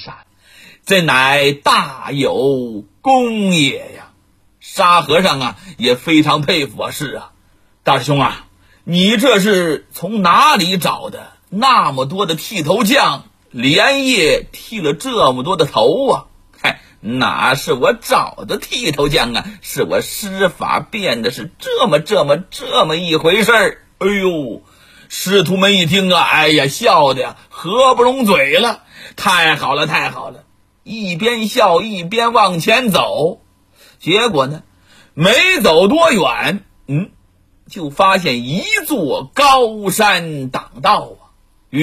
山，真乃大有功也呀！沙和尚啊也非常佩服啊。是啊，大师兄啊，你这是从哪里找的那么多的剃头匠，连夜剃了这么多的头啊？哪是我找的剃头匠啊，是我施法变的是这么一回事儿。哎呦，师徒们一听啊，哎呀，笑的呀合不拢嘴了。太好了太好了，一边笑一边往前走。结果呢，没走多远，就发现一座高山挡道啊。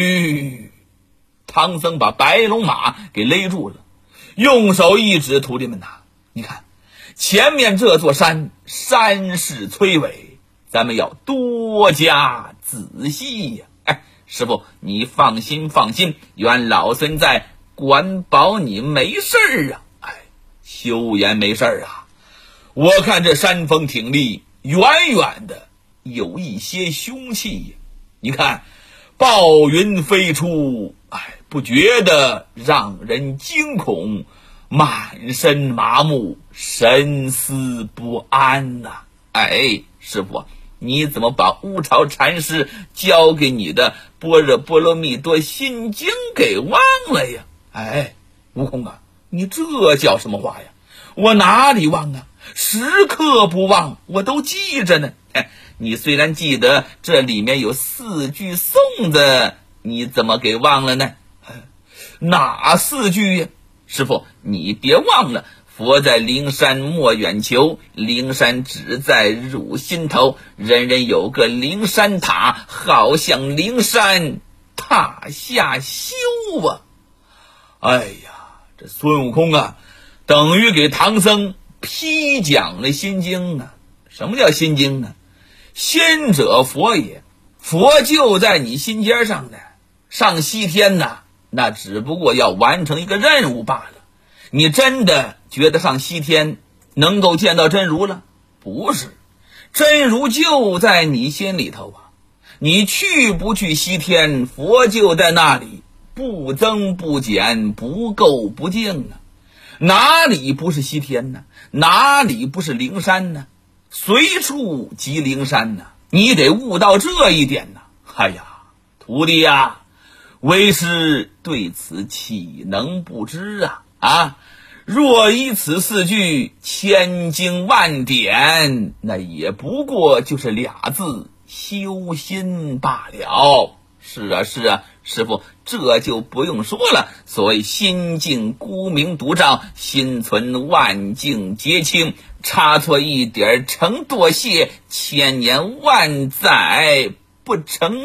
唐僧把白龙马给勒住了，用手一指，徒弟们呐，你看前面这座山势崔伟，咱们要多加仔细呀。师父你放心，愿老孙在，管保你没事儿啊。休言没事儿啊，我看这山峰挺立，远远的有一些凶气呀。你看暴云飞出，不觉得让人惊恐，满身麻木，神思不安呐。师父，你怎么把乌巢禅师教给你的般若波罗蜜多心经给忘了呀？悟空啊，你这叫什么话呀？我哪里忘啊，时刻不忘，我都记着呢。你虽然记得这里面有4句颂子，你怎么给忘了呢？哪4句呀？师父你别忘了，佛在灵山莫远求，灵山只在汝心头，人人有个灵山塔，好像灵山塔下修啊。这孙悟空啊，等于给唐僧批讲了心经啊。什么叫心经呢？仙者佛也，佛就在你心尖上的，上西天呐，那只不过要完成一个任务罢了。你真的觉得上西天能够见到真如了？不是，真如就在你心里头啊。你去不去西天，佛就在那里，不增不减，不垢不净啊。哪里不是西天呢？哪里不是灵山呢？随处即灵山呢，你得悟到这一点呢。徒弟呀，为师对此岂能不知啊？若依此4句千经万典，那也不过就是2字，修心罢了。是啊，师父这就不用说了。所谓心静孤明独照，心存万境皆清，差错一点成堕谢，千年万载不成